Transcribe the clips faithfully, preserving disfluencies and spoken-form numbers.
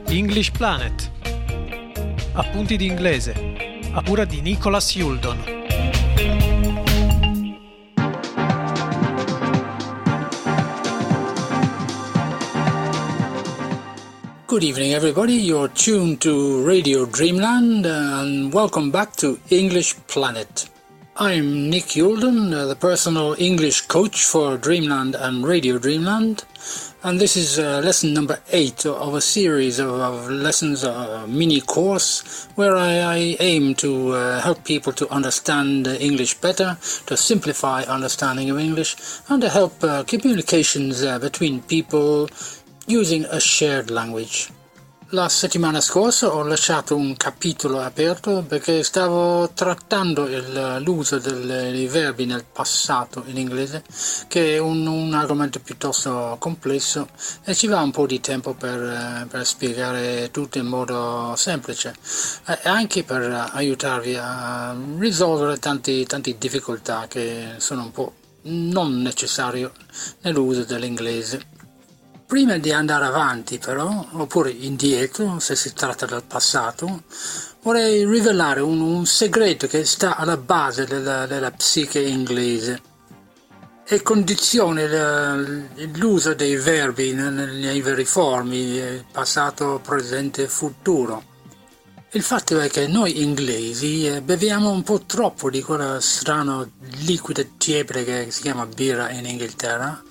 English Planet. Appunti di inglese, a cura di Nicholas Yuldon. Good evening, everybody. You're tuned to Radio Dreamland, and welcome back to English Planet. I'm Nick Yuldon, uh, the personal English coach for Dreamland and Radio Dreamland, and this is uh, lesson number eight of a series of, of lessons, a mini course, where I, I aim to uh, help people to understand English better, to simplify understanding of English, and to help uh, communications uh, between people using a shared language. La settimana scorsa ho lasciato un capitolo aperto perché stavo trattando il, l'uso del, dei verbi nel passato in inglese, che è un, un argomento piuttosto complesso e ci va un po' di tempo per, per spiegare tutto in modo semplice e anche per aiutarvi a risolvere tante, tante difficoltà che sono un po' non necessarie nell'uso dell'inglese. Prima di andare avanti però, oppure indietro, se si tratta del passato, vorrei rivelare un, un segreto che sta alla base della, della psiche inglese e condiziona l'uso dei verbi nei vari formi, passato, presente e futuro. Il fatto è che noi inglesi beviamo un po' troppo di quella strana liquida tiepida che si chiama birra in Inghilterra.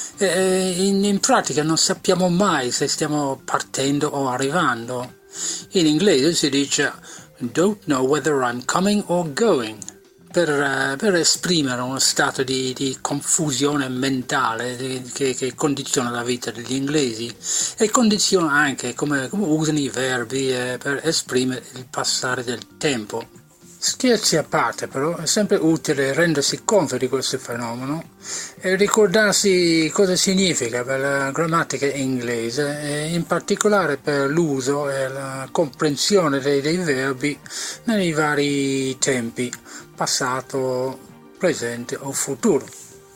E in, in pratica non sappiamo mai se stiamo partendo o arrivando. In inglese si dice don't know whether I'm coming or going, per, per esprimere uno stato di, di confusione mentale che, che condiziona la vita degli inglesi e condiziona anche come, come usano i verbi eh, per esprimere il passare del tempo. Scherzi a parte però, è sempre utile rendersi conto di questo fenomeno e ricordarsi cosa significa per la grammatica inglese e in particolare per l'uso e la comprensione dei, dei verbi nei vari tempi, passato, presente o futuro.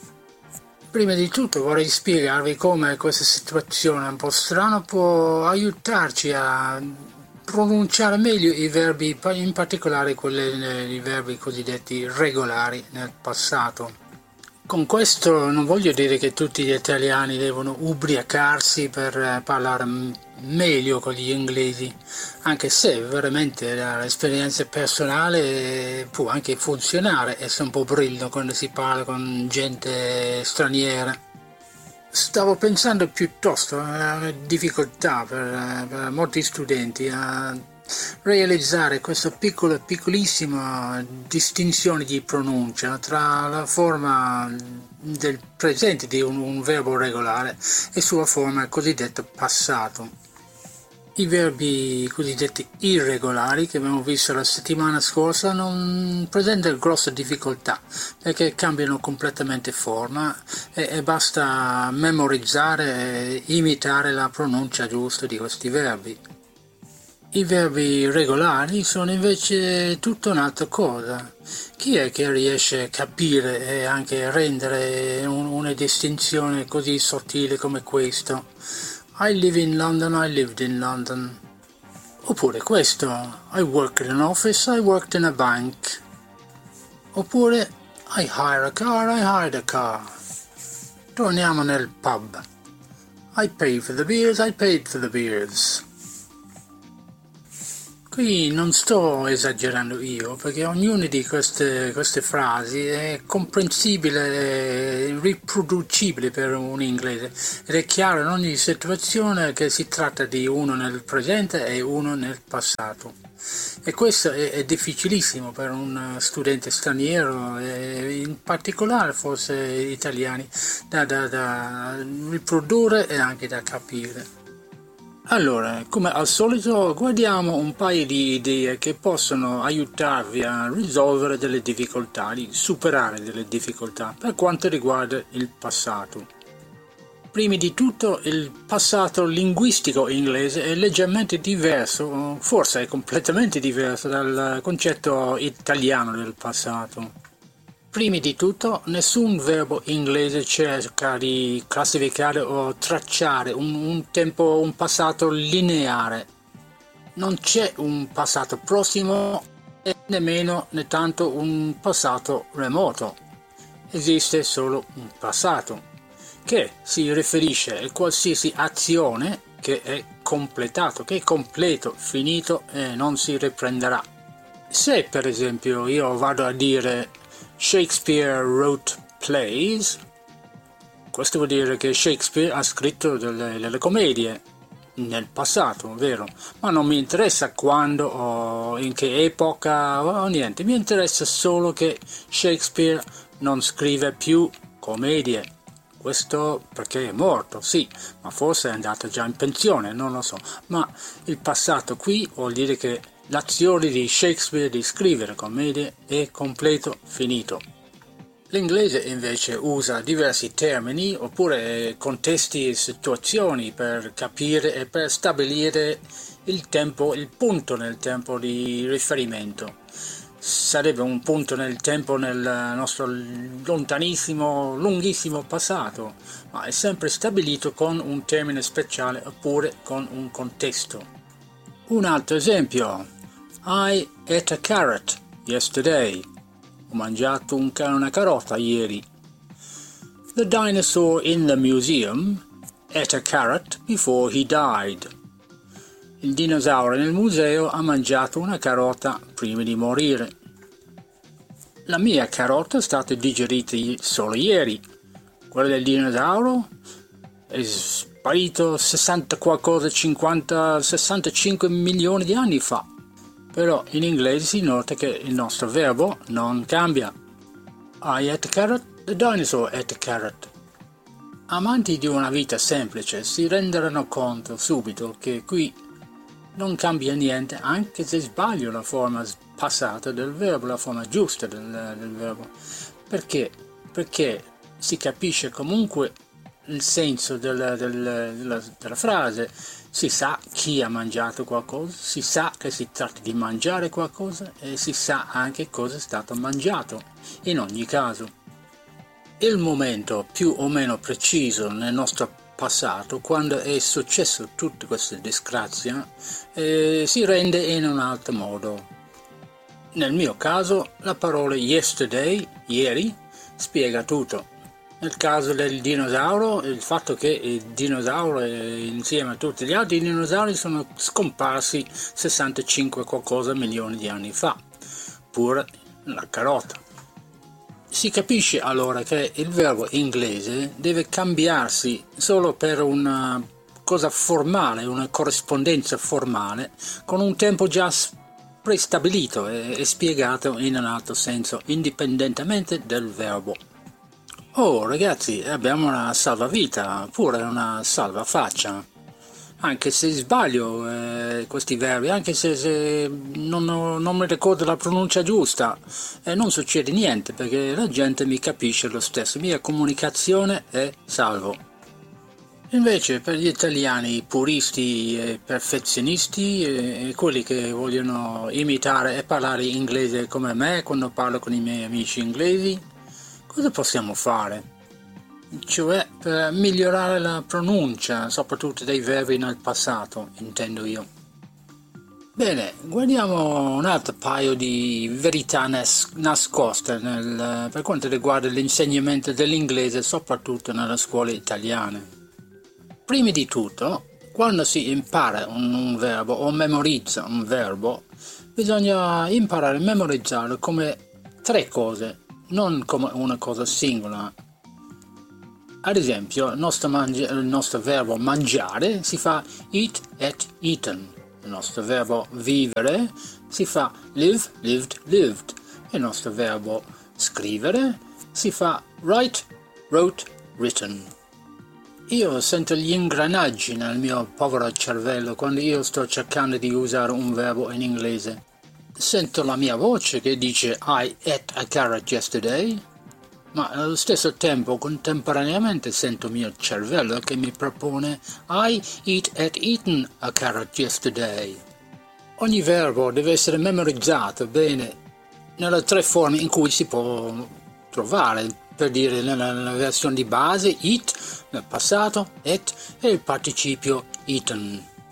Prima di tutto vorrei spiegarvi come questa situazione un po' strana può aiutarci a pronunciare meglio i verbi, in particolare quelli, i verbi cosiddetti regolari nel passato. Con questo non voglio dire che tutti gli italiani devono ubriacarsi per parlare meglio con gli inglesi, anche se veramente l'esperienza personale può anche funzionare, essere un po' brillo quando si parla con gente straniera. Stavo pensando piuttosto alla difficoltà per, per molti studenti a realizzare questa piccola, piccolissima distinzione di pronuncia tra la forma del presente di un, un verbo regolare e sua forma cosiddetta passato. I verbi cosiddetti irregolari che abbiamo visto la settimana scorsa non presentano grosse difficoltà perché cambiano completamente forma e, e basta memorizzare e imitare la pronuncia giusta di questi verbi. I verbi regolari sono invece tutta un'altra cosa. Chi è che riesce a capire e anche rendere un, una distinzione così sottile come questo? I live in London, I lived in London. Oppure questo, I worked in an office, I worked in a bank. Oppure, I hire a car, I hired a car. Torniamo nel pub. I pay for the beers, I paid for the beers. Qui non sto esagerando io, perché ognuna di queste, queste frasi è comprensibile e riproducibile per un inglese ed è chiaro in ogni situazione che si tratta di uno nel presente e uno nel passato. E questo è, è difficilissimo per un studente straniero e in particolare forse italiani da, da, da riprodurre e anche da capire. Allora, come al solito, guardiamo un paio di idee che possono aiutarvi a risolvere delle difficoltà, di superare delle difficoltà per quanto riguarda il passato. Prima di tutto, il passato linguistico inglese è leggermente diverso, forse è completamente diverso dal concetto italiano del passato. Prima di tutto, nessun verbo inglese cerca di classificare o tracciare un, un tempo, un passato lineare. non c'è un passato prossimo e nemmeno né tanto un passato remoto. Esiste solo un passato, che si riferisce a qualsiasi azione che è completato, che è completo, finito e non si riprenderà. Se per esempio io vado a dire Shakespeare wrote plays, questo vuol dire che Shakespeare ha scritto delle, delle commedie nel passato, vero? Ma non mi interessa quando o in che epoca o niente, mi interessa solo che Shakespeare non scrive più commedie. Questo perché è morto, sì, ma forse è andato già in pensione, non lo so. Ma il passato qui vuol dire che l'azione di Shakespeare di scrivere commedie è completo, finito. L'inglese invece usa diversi termini oppure contesti e situazioni per capire e per stabilire il tempo, il punto nel tempo di riferimento. Sarebbe un punto nel tempo nel nostro lontanissimo, lunghissimo passato, ma è sempre stabilito con un termine speciale oppure con un contesto. Un altro esempio: I ate a carrot yesterday. Ho mangiato un, una carota ieri. The dinosaur in the museum ate a carrot before he died. Il dinosauro nel museo ha mangiato una carota prima di morire. La mia carota è stata digerita solo ieri. Quella del dinosauro è sparito sessanta qualcosa, cinquanta, sessantacinque milioni di anni fa. Però in inglese si nota che il nostro verbo non cambia. I ate a carrot, the dinosaur ate a carrot. Amanti di una vita semplice si renderanno conto subito che qui non cambia niente, anche se sbaglio la forma passata del verbo, la forma giusta del, del verbo. Perché? Perché si capisce comunque il senso della, della, della, della frase, si sa chi ha mangiato qualcosa, si sa che si tratta di mangiare qualcosa e si sa anche cosa è stato mangiato, in ogni caso. Il momento più o meno preciso nel nostro passato, quando è successo tutta questa disgrazia, eh, si rende in un altro modo. Nel mio caso la parola yesterday, ieri, spiega tutto. Nel caso del dinosauro, il fatto che il dinosauro eh, insieme a tutti gli altri dinosauri sono scomparsi sessantacinque qualcosa milioni di anni fa, pure la carota. Si capisce allora che il verbo inglese deve cambiarsi solo per una cosa formale, una corrispondenza formale, con un tempo già prestabilito e, e spiegato in un altro senso, indipendentemente del verbo. Oh ragazzi, abbiamo una salvavita, pure una salvafaccia. Anche se sbaglio eh, questi verbi, anche se, se non, non mi ricordo la pronuncia giusta, eh, non succede niente perché la gente mi capisce lo stesso, mia comunicazione è salvo. Invece per gli italiani puristi e perfezionisti e, e quelli che vogliono imitare e parlare inglese come me quando parlo con i miei amici inglesi, cosa possiamo fare? Cioè per migliorare la pronuncia, soprattutto dei verbi nel passato, intendo io. Bene, guardiamo un altro paio di verità nas- nascoste nel, per quanto riguarda l'insegnamento dell'inglese, soprattutto nelle scuole italiane. Prima di tutto, quando si impara un, un verbo o memorizza un verbo, bisogna imparare a memorizzarlo come tre cose, non come una cosa singola. Ad esempio, il nostro, mangi- il nostro verbo mangiare si fa eat, ate, eaten. Il nostro verbo vivere si fa live, lived, lived. Il nostro verbo scrivere si fa write, wrote, written. Io sento gli ingranaggi nel mio povero cervello quando io sto cercando di usare un verbo in inglese. Sento la mia voce che dice I ate a carrot yesterday, ma allo stesso tempo contemporaneamente sento il mio cervello che mi propone I eat ate eaten a carrot yesterday. Ogni verbo deve essere memorizzato bene nelle tre forme in cui si può trovare, per dire nella, nella versione di base eat, nel passato, ate e il participio eaten.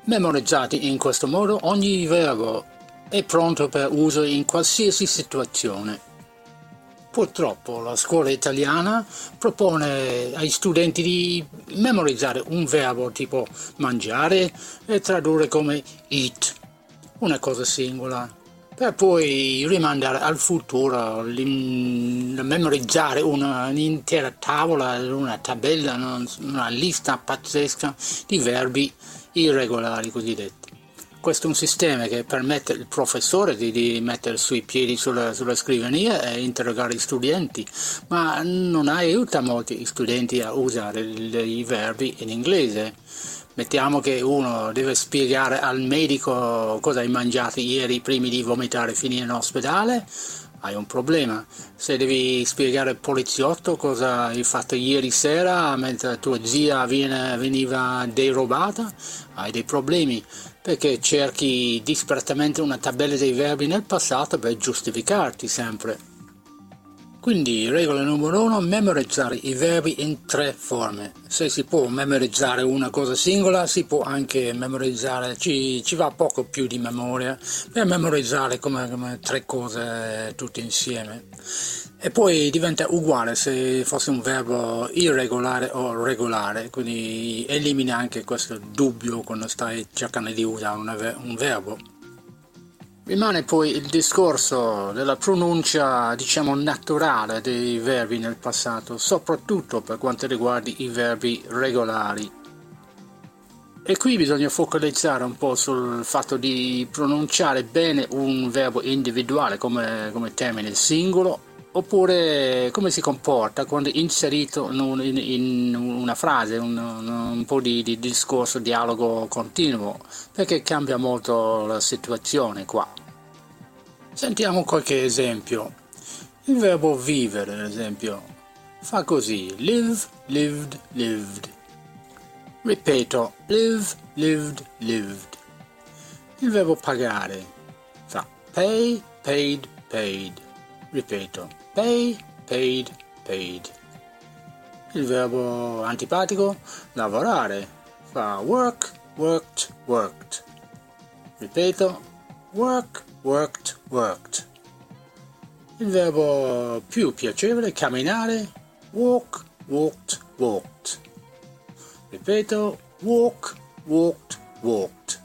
Memorizzati in questo modo, ogni verbo è pronto per uso in qualsiasi situazione. Purtroppo la scuola italiana propone ai studenti di memorizzare un verbo tipo mangiare e tradurre come eat, una cosa singola, per poi rimandare al futuro, memorizzare una, un'intera tavola, una tabella, una lista pazzesca di verbi irregolari cosiddetti. Questo è un sistema che permette al professore di, di mettere sui piedi sulla, sulla scrivania e interrogare gli studenti, ma non aiuta molti studenti a usare i verbi in inglese. Mettiamo che uno deve spiegare al medico cosa hai mangiato ieri prima di vomitare e finire in ospedale, hai un problema. Se devi spiegare al poliziotto cosa hai fatto ieri sera mentre tua zia viene, veniva derubata, hai dei problemi, perché cerchi disperatamente una tabella dei verbi nel passato per giustificarti sempre. Quindi, regola numero uno, memorizzare i verbi in tre forme. Se si può memorizzare una cosa singola, si può anche memorizzare, ci, ci va poco più di memoria per memorizzare come, come tre cose tutte insieme. E poi diventa uguale se fosse un verbo irregolare o regolare, quindi elimina anche questo dubbio quando stai cercando di usare una, un verbo. Rimane poi il discorso della pronuncia, diciamo, naturale dei verbi nel passato, soprattutto per quanto riguarda i verbi regolari. E qui bisogna focalizzare un po' sul fatto di pronunciare bene un verbo individuale come, come termine singolo, oppure come si comporta quando è inserito in, un, in, in una frase, un, un po' di, di discorso, dialogo continuo, perché cambia molto la situazione qua. Sentiamo qualche esempio. Il verbo vivere, ad esempio, fa così: live, lived, lived. Ripeto, live, lived, lived. Il verbo pagare fa pay, paid, paid. Ripeto, pay, paid, paid. Il verbo antipatico, lavorare, fa work, worked, worked. Ripeto, work, worked, worked. Il verbo più piacevole, camminare, walk, walked, walked. Ripeto, walk, walked, walked.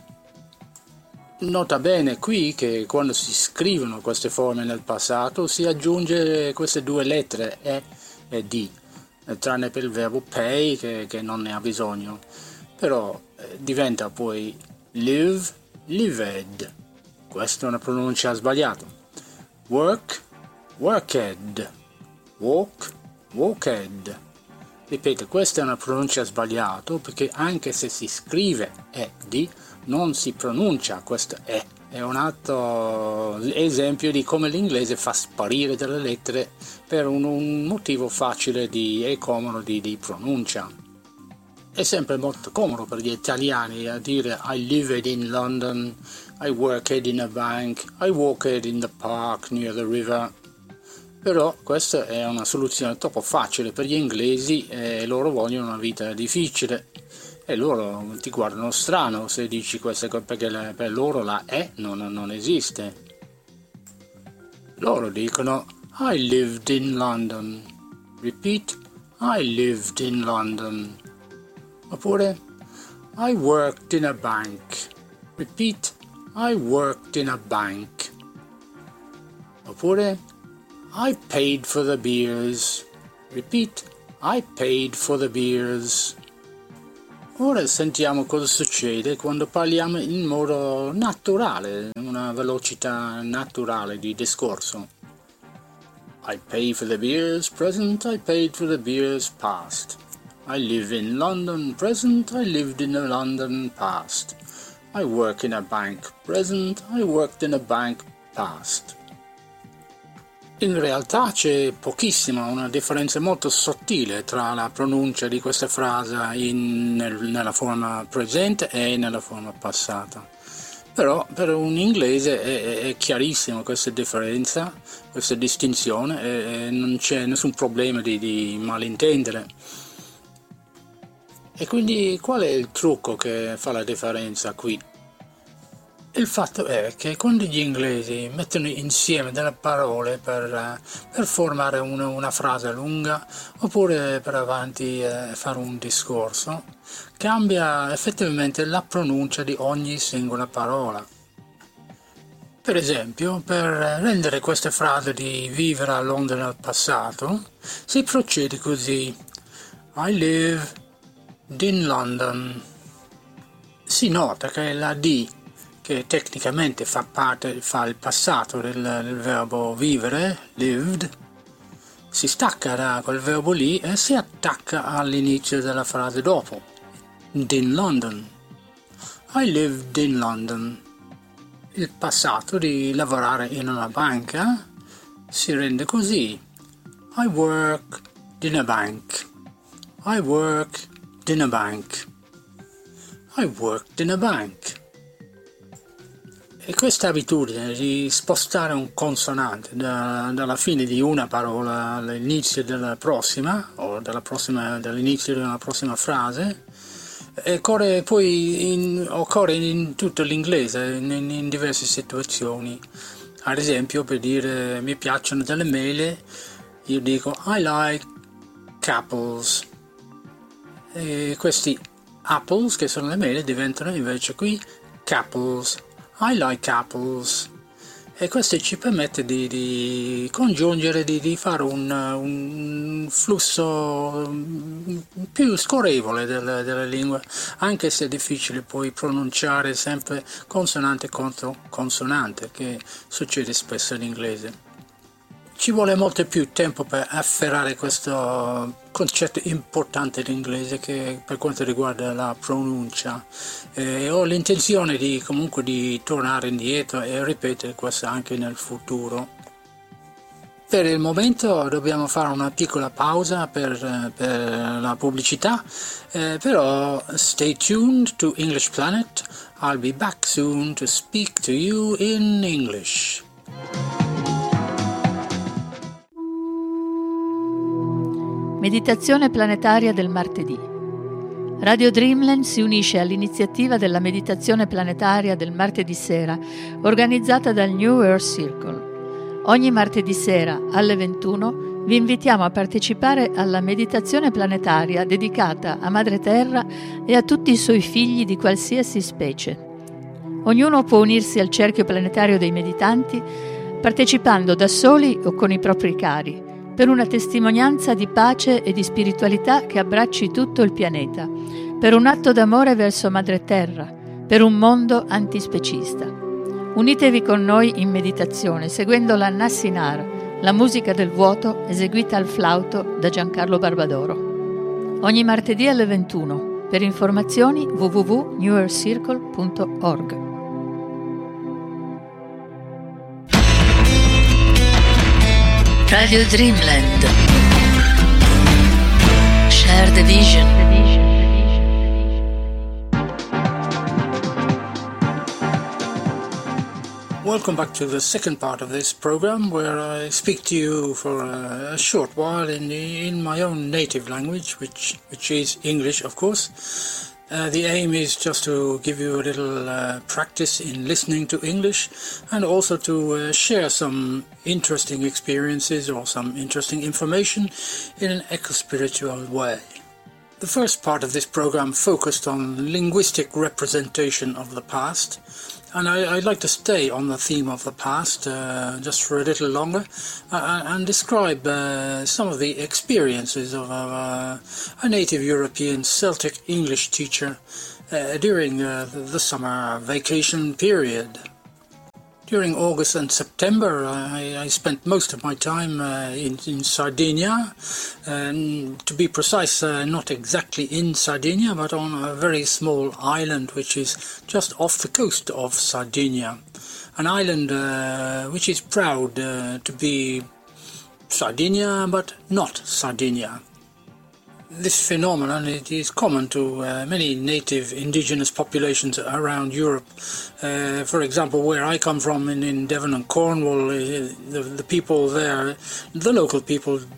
Nota bene qui che quando si scrivono queste forme nel passato si aggiunge queste due lettere E e D, tranne per il verbo pay che, che non ne ha bisogno, però eh, diventa poi live, lived. Questa è una pronuncia sbagliata. Work, worked. Walk, walked. Ripeto, questa è una pronuncia sbagliata perché anche se si scrive E D non si pronuncia questo E. È un altro esempio di come l'inglese fa sparire delle lettere per un, un motivo facile di, e comodo di, di pronuncia. È sempre molto comodo per gli italiani a dire I lived in London, I worked in a bank, I walked in the park near the river. Però questa è una soluzione troppo facile per gli inglesi e loro vogliono una vita difficile. E loro ti guardano strano se dici queste cose, perché per loro la E non, non esiste. Loro dicono I lived in London. Repeat, I lived in London. Oppure I worked in a bank. Repeat, I worked in a bank. Oppure I paid for the beers. Repeat, I paid for the beers. Ora sentiamo cosa succede quando parliamo in modo naturale, una velocità naturale di discorso. I pay for the beers present, I paid for the beers past. I live in London present, I lived in a London past. I work in a bank present, I worked in a bank past. In realtà c'è pochissima, una differenza molto sottile tra la pronuncia di questa frase in, nel, nella forma presente e nella forma passata. Però per un inglese è, è chiarissima questa differenza, questa distinzione, e, e non c'è nessun problema di, di malintendere. E quindi qual è il trucco che fa la differenza qui? Il fatto è che quando gli inglesi mettono insieme delle parole per, per formare una, una frase lunga oppure per avanti eh, fare un discorso, cambia effettivamente la pronuncia di ogni singola parola. Per esempio, per rendere queste frasi di vivere a Londra nel passato, si procede così: I live in London. Si nota che la D, che tecnicamente fa parte, fa il passato del, del verbo vivere, lived, si stacca da quel verbo lì e si attacca all'inizio della frase dopo. In London. I lived in London. Il passato di lavorare in una banca si rende così: I work in a bank. I work in a bank. I worked in a bank. E questa abitudine di spostare un consonante da, dalla fine di una parola all'inizio della prossima, o dalla prossima, dall'inizio della prossima frase, occorre poi in, occorre in tutto l'inglese, in, in diverse situazioni. Ad esempio, per dire mi piacciono delle mele, io dico I like apples. E questi apples, che sono le mele, diventano invece qui apples. I like apples. E questo ci permette di, di congiungere, di, di fare un, un flusso più scorrevole della, della lingua, anche se è difficile poi pronunciare sempre consonante contro consonante, che succede spesso in inglese. Ci vuole molto più tempo per afferrare questo concetto importante dell'inglese che per quanto riguarda la pronuncia. Eh, ho l'intenzione di comunque di tornare indietro e ripetere questo anche nel futuro. Per il momento dobbiamo fare una piccola pausa per, per la pubblicità, eh, però stay tuned to English Planet. I'll be back soon to speak to you in English. Meditazione planetaria del martedì. Radio Dreamland si unisce all'iniziativa della meditazione planetaria del martedì sera, organizzata dal New Earth Circle. Ogni martedì sera alle ventuno vi invitiamo a partecipare alla meditazione planetaria dedicata a Madre Terra e a tutti i suoi figli di qualsiasi specie. Ognuno può unirsi al cerchio planetario dei meditanti partecipando da soli o con i propri cari, per una testimonianza di pace e di spiritualità che abbracci tutto il pianeta, per un atto d'amore verso Madre Terra, per un mondo antispecista. Unitevi con noi in meditazione seguendo la Nassinar, la musica del vuoto eseguita al flauto da Giancarlo Barbadoro. Ogni martedì alle ventuno. Per informazioni w w w punto new earth circle punto org. Radio Dreamland. Share the vision. Welcome back to the second part of this program, where I speak to you for a, a short while in in my own native language, which which is English, of course. Uh, the aim is just to give you a little uh, practice in listening to English, and also to uh, share some interesting experiences or some interesting information in an eco-spiritual way. The first part of this program focused on linguistic representation of the past, and I, I'd like to stay on the theme of the past uh, just for a little longer uh, and describe uh, some of the experiences of uh, a native European Celtic English teacher uh, during uh, the summer vacation period. During August and September, I, I spent most of my time uh, in, in Sardinia, and to be precise, uh, not exactly in Sardinia, but on a very small island which is just off the coast of Sardinia. An island uh, which is proud uh, to be Sardinia, but not Sardinia. This phenomenon it is common to uh, many native indigenous populations around Europe. Uh, for example, where I come from in, in Devon and Cornwall, uh, the, the people there, the local people,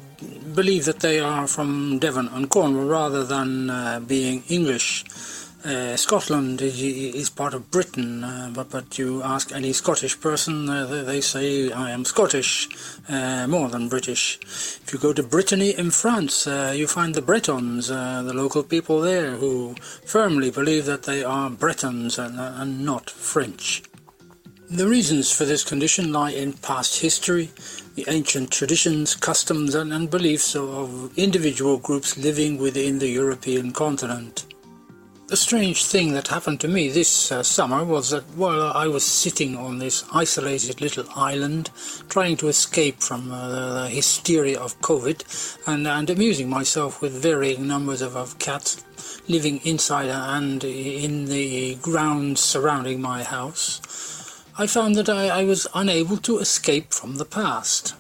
believe that they are from Devon and Cornwall rather than uh, being English. Uh, Scotland is, is part of Britain, uh, but, but you ask any Scottish person, uh, they, they say, I am Scottish, uh, more than British. If you go to Brittany in France, uh, you find the Bretons, uh, the local people there, who firmly believe that they are Bretons and, and not French. The reasons for this condition lie in past history, the ancient traditions, customs and, and beliefs of individual groups living within the European continent. The strange thing that happened to me this uh, summer was that while I was sitting on this isolated little island, trying to escape from uh, the hysteria of COVID and, and amusing myself with varying numbers of, of cats living inside and in the grounds surrounding my house, I found that I, I was unable to escape from the past.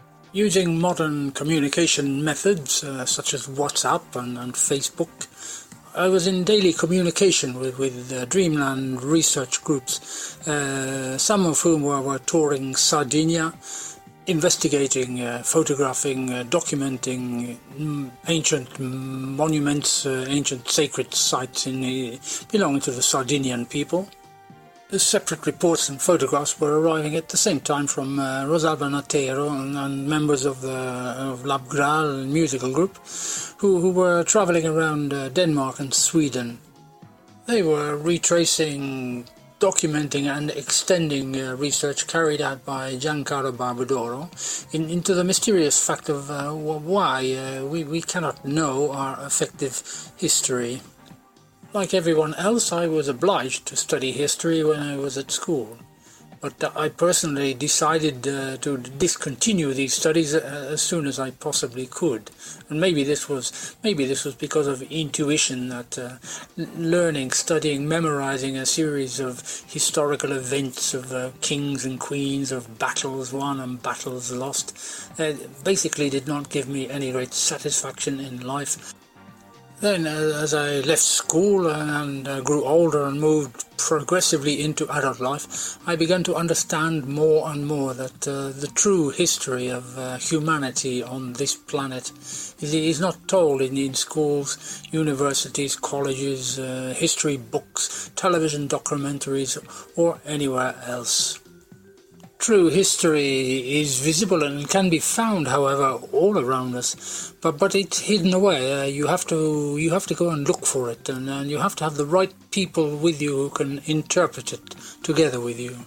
Using modern communication methods uh, such as WhatsApp and, and Facebook, I was in daily communication with, with uh, Dreamland research groups, uh, some of whom were, were touring Sardinia, investigating, uh, photographing, uh, documenting mm, ancient monuments, uh, ancient sacred sites in the, belonging to the Sardinian people. The separate reports and photographs were arriving at the same time from uh, Rosalba Natero and, and members of the of Lab Graal musical group who, who were travelling around uh, Denmark and Sweden. They were retracing, documenting and extending uh, research carried out by Giancarlo Barbadoro in, into the mysterious fact of uh, why uh, we, we cannot know our effective history. Like everyone else, I was obliged to study history when I was at school, but I personally decided uh, to discontinue these studies as soon as I possibly could. And maybe this was maybe this was because of intuition that uh, learning, studying, memorizing a series of historical events of uh, kings and queens, of battles won and battles lost, uh, basically did not give me any great satisfaction in life. Then, uh, as I left school and uh, grew older and moved progressively into adult life, I began to understand more and more that uh, the true history of uh, humanity on this planet is, is not told in, in schools, universities, colleges, uh, history books, television documentaries, or anywhere else. True history is visible and can be found, however, all around us, but but it's hidden away. Uh, you have to you have to go and look for it, and, and you have to have the right people with you who can interpret it together with you.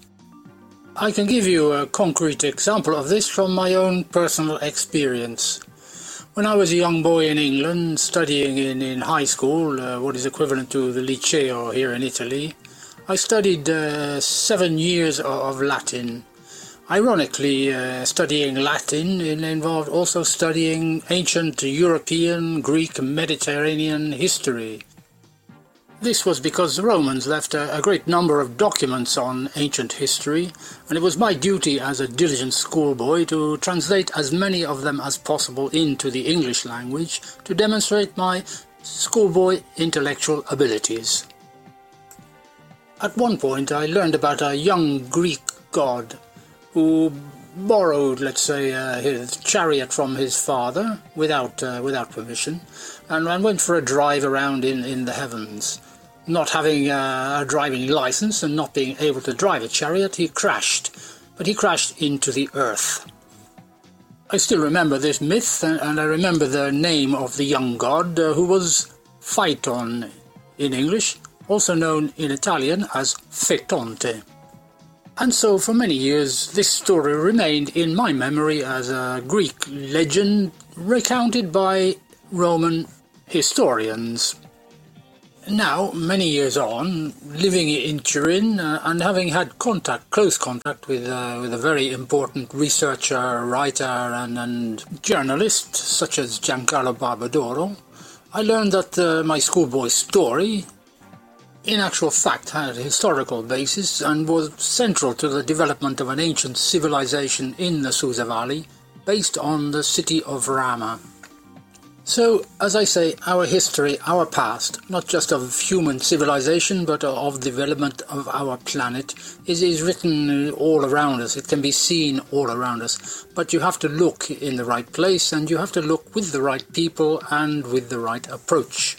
I can give you a concrete example of this from my own personal experience. When I was a young boy in England, studying in, in high school, uh, what is equivalent to the Liceo here in Italy, I studied uh, seven years of Latin. Ironically, uh, studying Latin involved also studying ancient European, Greek, Mediterranean history. This was because the Romans left a, a great number of documents on ancient history, and it was my duty as a diligent schoolboy to translate as many of them as possible into the English language to demonstrate my schoolboy intellectual abilities. At one point I learned about a young Greek god who borrowed, let's say, uh, his chariot from his father without uh, without permission, and, and went for a drive around in, in the heavens. Not having uh, a driving license and not being able to drive a chariot, he crashed, but he crashed into the earth. I still remember this myth, and, and I remember the name of the young god, uh, who was Phaeton in English, also known in Italian as Fetonte. And so for many years this story remained in my memory as a Greek legend recounted by Roman historians. Now, many years on, living in Turin uh, and having had contact, close contact with, uh, with a very important researcher, writer and, and journalist such as Giancarlo Barbadoro, I learned that uh, my schoolboy story in actual fact had a historical basis and was central to the development of an ancient civilization in the Susa Valley based on the city of Rama. So, as I say, our history, our past, not just of human civilization, but of development of our planet, is, is written all around us. It can be seen all around us. But you have to look in the right place, and you have to look with the right people and with the right approach.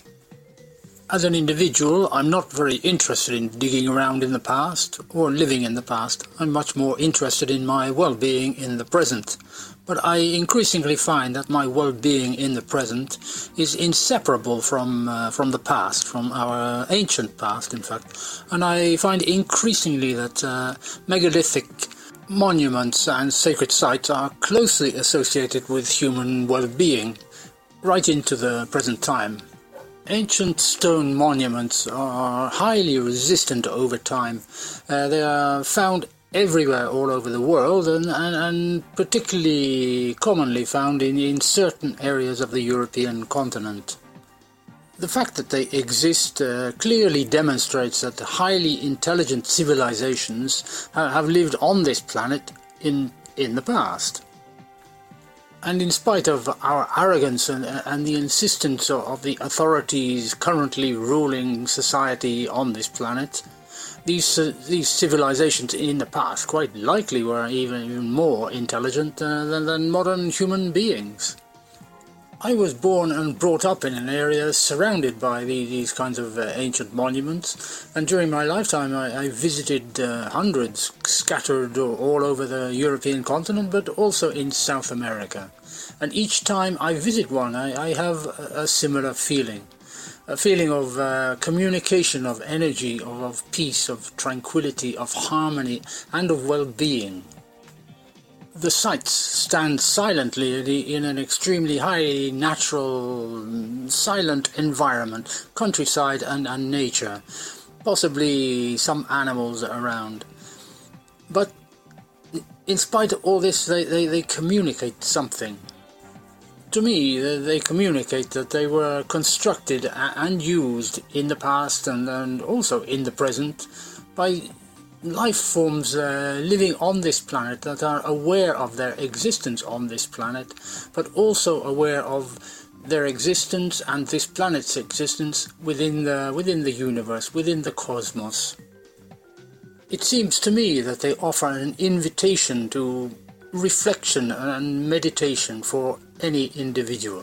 As an individual, I'm not very interested in digging around in the past or living in the past. I'm much more interested in my well-being in the present. But I increasingly find that my well-being in the present is inseparable from uh, from the past, from our ancient past, in fact. And I find increasingly that uh, megalithic monuments and sacred sites are closely associated with human well-being, right into the present time. Ancient stone monuments are highly resistant over time. Uh, they are found everywhere all over the world, and, and, and particularly commonly found in, in certain areas of the European continent. The fact that they exist uh, clearly demonstrates that highly intelligent civilizations ha- have lived on this planet in, in the past. And in spite of our arrogance and, and the insistence of the authorities currently ruling society on this planet, These uh, these civilizations in the past quite likely were even, even more intelligent uh, than, than modern human beings. I was born and brought up in an area surrounded by the, these kinds of uh, ancient monuments, and during my lifetime I, I visited uh, hundreds scattered all over the European continent, but also in South America. And each time I visit one, I, I have a, a similar feeling. A feeling of uh, communication, of energy, of, of peace, of tranquility, of harmony, and of well-being. The sites stand silently in an extremely highly natural, silent environment, countryside and, and nature, possibly some animals around. But in spite of all this, they, they, they communicate something. To me, they communicate that they were constructed and used in the past and, and also in the present by life forms uh, living on this planet that are aware of their existence on this planet, but also aware of their existence and this planet's existence within the, within the universe, within the cosmos. It seems to me that they offer an invitation to reflection and meditation for any individual.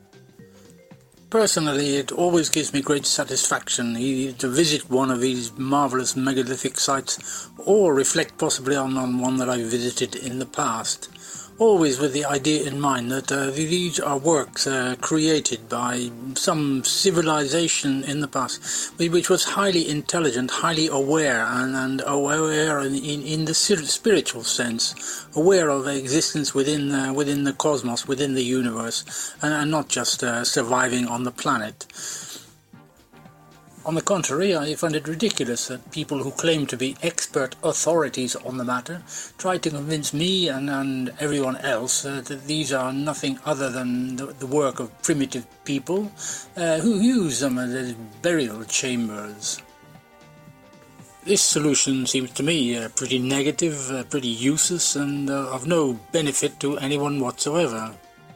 Personally, it always gives me great satisfaction either to visit one of these marvellous megalithic sites or reflect possibly on, on one that I visited in the past. Always with the idea in mind that uh, these are works uh, created by some civilization in the past, which was highly intelligent, highly aware, and, and aware in, in, in the spiritual sense, aware of existence within uh, within the cosmos, within the universe, and, and not just uh, surviving on the planet. On the contrary, I find it ridiculous that people who claim to be expert authorities on the matter try to convince me and, and everyone else uh, that these are nothing other than the, the work of primitive people uh, who use them as burial chambers. This solution seems to me uh, pretty negative, uh, pretty useless, and uh, of no benefit to anyone whatsoever.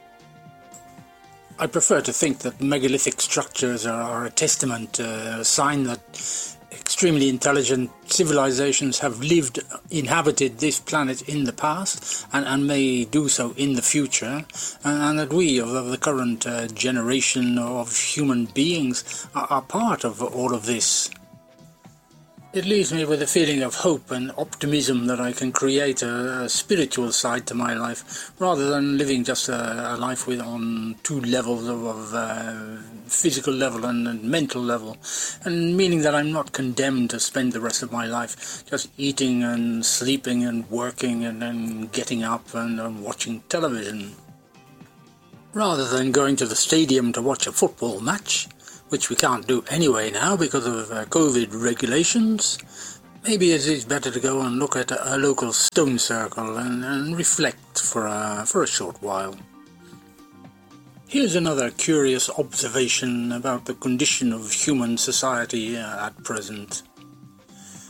I prefer to think that megalithic structures are, are a testament, uh, a sign that extremely intelligent civilizations have lived, inhabited this planet in the past, and, and may do so in the future, and, and that we, of, of the current uh, generation of human beings, are, are part of all of this. It leaves me with a feeling of hope and optimism that I can create a, a spiritual side to my life, rather than living just a, a life with on two levels of, of uh, physical level and, and mental level, and meaning that I'm not condemned to spend the rest of my life just eating and sleeping and working and then getting up and, and watching television. Rather than going to the stadium to watch a football match, which we can't do anyway now because of uh, COVID regulations, maybe it is better to go and look at a, a local stone circle and, and reflect for a, for a short while. Here's another curious observation about the condition of human society uh, at present.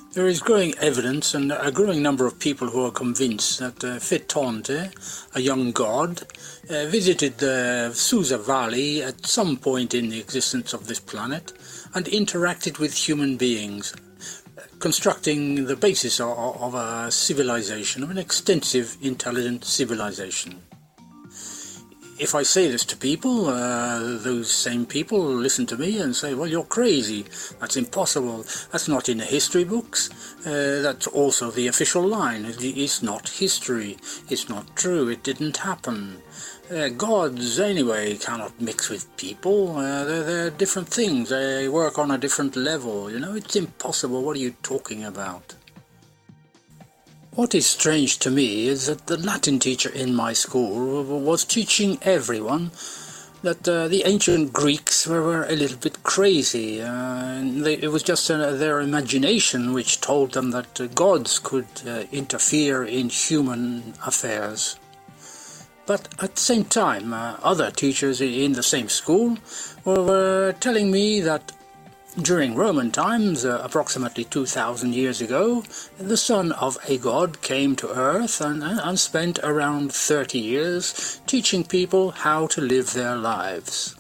There is growing evidence and a growing number of people who are convinced that uh, Fetonte, a young god, uh, visited the Susa Valley at some point in the existence of this planet and interacted with human beings, constructing the basis of, of a civilization, of an extensive, intelligent civilization. If I say this to people, uh, those same people listen to me and say, well, you're crazy, that's impossible, that's not in the history books, uh, that's also the official line, it's not history, it's not true, it didn't happen. Uh, gods, anyway, cannot mix with people, uh, they're, they're different things, they work on a different level, you know, it's impossible, what are you talking about? What is strange to me is that the Latin teacher in my school was teaching everyone that uh, the ancient Greeks were, were a little bit crazy. Uh, they, it was just uh, their imagination which told them that uh, gods could uh, interfere in human affairs. But at the same time, uh, other teachers in the same school were, were telling me that during Roman times, uh, approximately two thousand years ago, the son of a god came to Earth and, and spent around thirty years teaching people how to live their lives.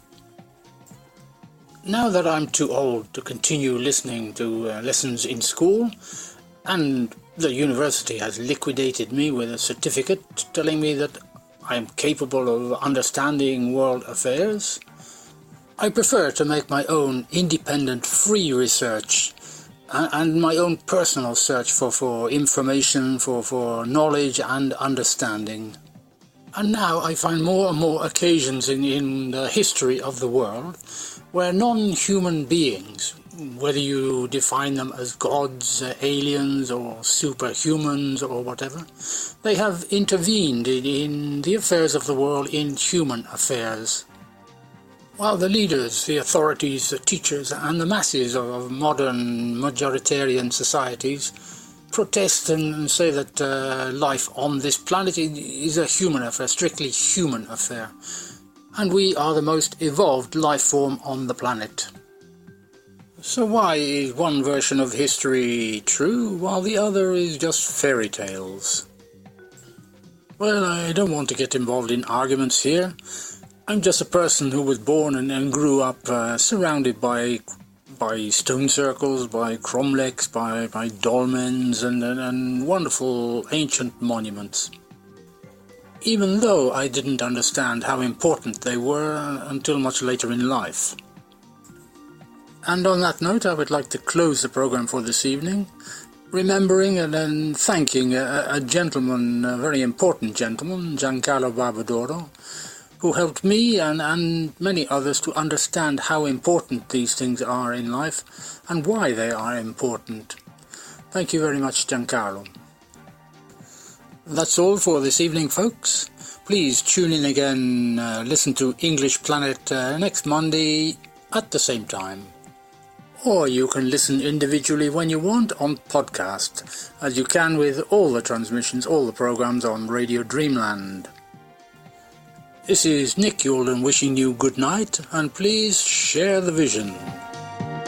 Now that I'm too old to continue listening to uh, lessons in school, and the university has liquidated me with a certificate telling me that I am capable of understanding world affairs, I prefer to make my own independent, free research and my own personal search for, for information, for, for knowledge and understanding. And now I find more and more occasions in, in the history of the world where non-human beings, whether you define them as gods, uh, aliens or superhumans or whatever, they have intervened in, in the affairs of the world, in human affairs. While the leaders, the authorities, the teachers and the masses of modern majoritarian societies protest and say that uh, life on this planet is a human affair, strictly human affair, and we are the most evolved life form on the planet. So why is one version of history true while the other is just fairy tales? Well, I don't want to get involved in arguments here. I'm just a person who was born and, and grew up uh, surrounded by by stone circles, by cromlechs, by, by dolmens and, and, and wonderful ancient monuments. Even though I didn't understand how important they were until much later in life. And on that note, I would like to close the program for this evening, remembering and then thanking a, a gentleman, a very important gentleman, Giancarlo Barbadoro, who helped me and, and many others to understand how important these things are in life and why they are important. Thank you very much, Giancarlo. That's all for this evening, folks. Please tune in again, uh, listen to English Planet uh, next Monday at the same time. Or you can listen individually when you want on podcast, as you can with all the transmissions, all the programs on Radio Dreamland. This is Nick Youlden wishing you good night, and please share the vision.